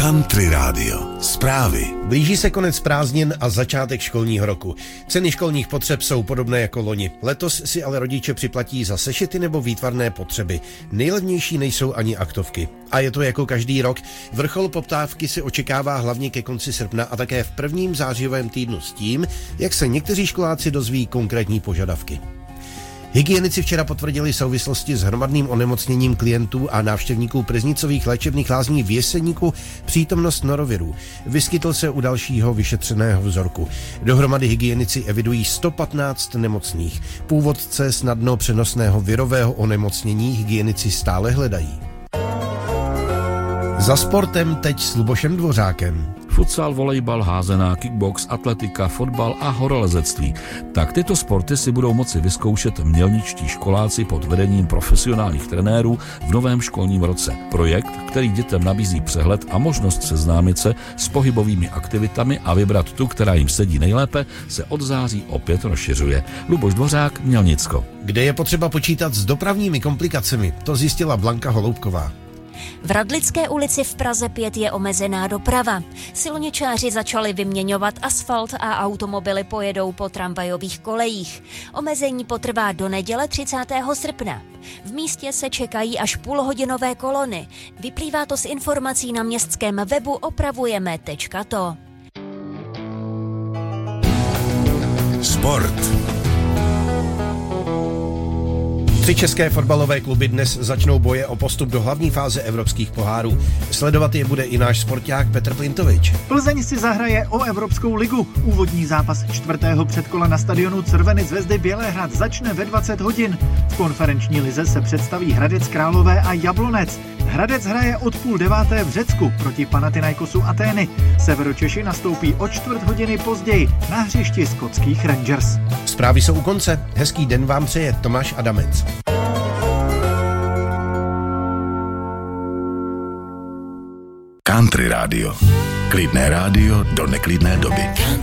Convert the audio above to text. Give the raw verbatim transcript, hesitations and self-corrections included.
Country Radio. Zprávy. Blíží se konec prázdnin a začátek školního roku. Ceny školních potřeb jsou podobné jako loni. Letos si ale rodiče připlatí za sešity nebo výtvarné potřeby. Nejlevnější nejsou ani aktovky. A je to jako každý rok. Vrchol poptávky se očekává hlavně ke konci srpna a také v prvním zářijovém týdnu s tím, jak se někteří školáci dozví konkrétní požadavky. Hygienici včera potvrdili souvislosti s hromadným onemocněním klientů a návštěvníků Priznicových léčebných lázní v Jeseníku přítomnost noroviru. Vyskytl se u dalšího vyšetřeného vzorku. Dohromady hygienici evidují sto patnáct nemocných. Původce snadno přenosného virového onemocnění hygienici stále hledají. Za sportem teď s Lubošem Dvořákem. Futsal, volejbal, házená, kickbox, atletika, fotbal a horolezectví. Tak tyto sporty si budou moci vyzkoušet mělničtí školáci pod vedením profesionálních trenérů v novém školním roce. Projekt, který dětem nabízí přehled a možnost seznámit se s pohybovými aktivitami a vybrat tu, která jim sedí nejlépe, se od září opět rozšiřuje. Luboš Dvořák, Mělnicko. Kde je potřeba počítat s dopravními komplikacemi, to zjistila Blanka Holoubková. V Radlické ulici v Praze pět je omezená doprava. Silničáři začali vyměňovat asfalt a automobily pojedou po tramvajových kolejích. Omezení potrvá do neděle třicátého srpna. V místě se čekají až půlhodinové kolony. Vyplývá to z informací na městském webu opravujeme tečka to. Sport. Tři české fotbalové kluby dnes začnou boje o postup do hlavní fáze evropských pohárů. Sledovat je bude i náš sporták Petr Plintovič. Plzeň si zahraje o Evropskou ligu. Úvodní zápas čtvrtého předkola na stadionu Crveny Zvezdy Bělehrad začne ve dvacet hodin. V konferenční lize se představí Hradec Králové a Jablonec. Hradec hraje od půl deváté v Řecku proti Panathinaikosu Atény. Severočeši nastoupí o čtvrt hodiny později na hřišti skotských Rangers. Zprávy jsou u konce. Hezký den vám přeje Tomáš Adamec. Country Radio. Klidné rádio do neklidné doby.